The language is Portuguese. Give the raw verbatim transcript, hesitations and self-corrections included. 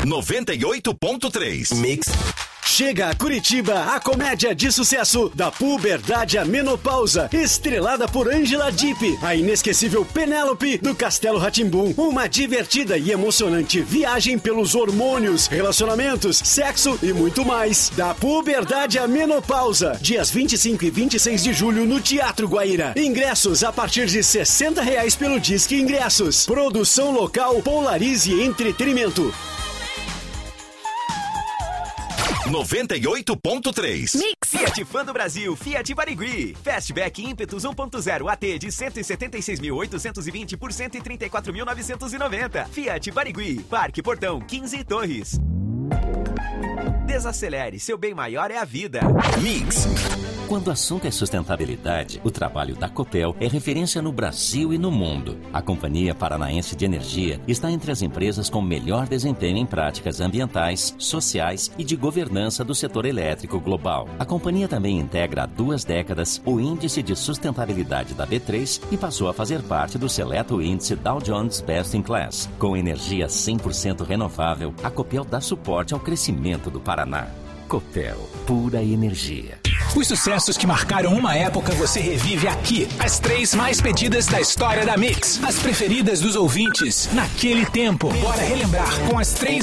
noventa e oito ponto três. Mix. Chega a Curitiba a comédia de sucesso da puberdade à menopausa, estrelada por Angela Dipp, a inesquecível Penélope do Castelo Rá-Tim-Bum. Uma divertida e emocionante viagem pelos hormônios, relacionamentos, sexo e muito mais. Da puberdade à menopausa, dias vinte e cinco e vinte e seis de julho no Teatro Guaíra. Ingressos a partir de sessenta reais pelo Disque Ingressos. Produção local Polarize Entretenimento. noventa e oito ponto três. Mix. Fiat Fã do Brasil, Fiat Barigui. Fastback Ímpetus um ponto zero A T de cento e setenta e seis mil oitocentos e vinte por cento e trinta e quatro mil novecentos e noventa. Fiat Barigui, Parque Portão, quinze Torres. Desacelere, seu bem maior é a vida. Mix. Quando o assunto é sustentabilidade, o trabalho da Copel é referência no Brasil e no mundo. A Companhia Paranaense de Energia está entre as empresas com melhor desempenho em práticas ambientais, sociais e de governança do setor elétrico global. A companhia também integra há duas décadas o Índice de Sustentabilidade da B três e passou a fazer parte do seleto índice Dow Jones Best in Class. Com energia cem por cento renovável, a Copel dá suporte ao crescimento do Paraná. Copel, pura energia. Os sucessos que marcaram uma época você revive aqui. As três mais pedidas da história da Mix. As preferidas dos ouvintes naquele tempo. Bora relembrar com as três